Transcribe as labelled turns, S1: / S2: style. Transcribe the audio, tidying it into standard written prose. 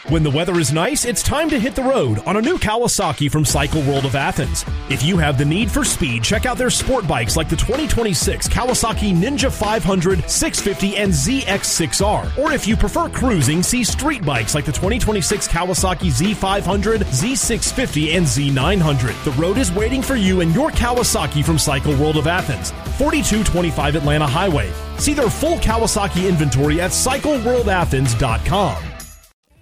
S1: When the weather is nice, it's time to hit the road on a new Kawasaki from Cycle World of Athens. If you have the need for speed, check out their sport bikes like the 2026 Kawasaki Ninja 500, 650, and ZX6R. Or if you prefer cruising, see street bikes like the 2026 Kawasaki Z500, Z650, and Z900. The road is waiting for you and your Kawasaki from Cycle World of Athens, 4225 Atlanta Highway. See their full Kawasaki inventory at CycleWorldAthens.com.